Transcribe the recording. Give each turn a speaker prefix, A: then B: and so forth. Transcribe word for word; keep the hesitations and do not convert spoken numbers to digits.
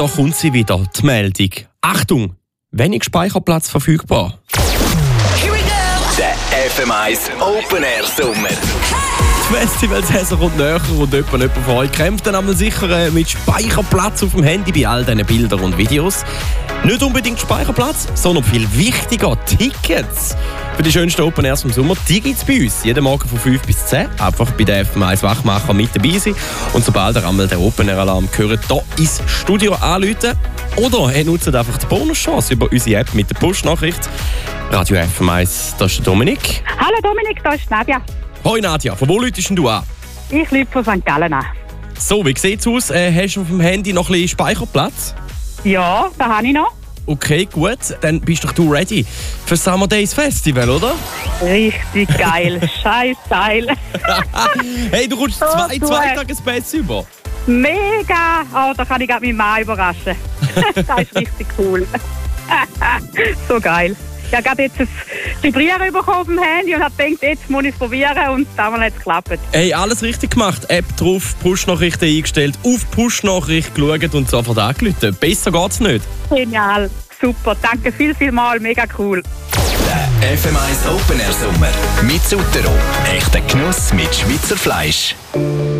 A: da kommt sie wieder, die Meldung. Achtung, wenig Speicherplatz verfügbar.
B: Here we go! Der F M eins Open Air Sommer.
A: Die Festivalsaison kommt näher und jemand, jemand von euch kämpft dann einmal sicher äh, mit Speicherplatz auf dem Handy bei all diesen Bildern und Videos. Nicht unbedingt Speicherplatz, sondern viel wichtiger, Tickets. Für die schönsten Open Airs vom Sommer, die gibt es bei uns. Jeden Morgen von fünf bis zehn. Einfach bei den F M eins Wachmacher mit dabei sein. Und sobald ihr einmal den Open Air Alarm hört, hier ins Studio anrufen. Oder ihr nutzt einfach die Bonuschance über unsere App mit der Push-Nachricht. Radio F M eins, das ist der Dominik.
C: Hallo Dominik, da ist Nadja.
A: Hoi Nadja, von wo läutest du an?
C: Ich rufe von Sankt Gallen an.
A: So, wie sieht es aus? Äh, hast du auf dem Handy noch ein bisschen Speicherplatz?
C: Ja, da habe ich noch.
A: Okay, gut. Dann bist doch du ready für das Summer Days Festival, oder?
C: Richtig geil. Scheiß geil.
A: Hey, du kommst
C: So
A: zwei,
C: gut.
A: zwei Tage Space über.
C: Mega. Oh, da kann ich gerade meinen Mann überraschen. Das ist richtig cool. So geil. Ich habe gerade jetzt ein Vibrieren bekommen auf dem Handy und habe gedacht, jetzt muss ich es probieren und damals hat es geklappt.
A: Hey, alles richtig gemacht. App drauf, Push-Nachrichten eingestellt, auf Push-Nachricht geschaut und sofort angerufen. Besser geht's nicht.
C: Genial. Super. Danke viel, viel mal. Mega cool.
B: Der F M eins Open Air Sommer mit Sutteron. Echter Genuss mit Schweizer Fleisch.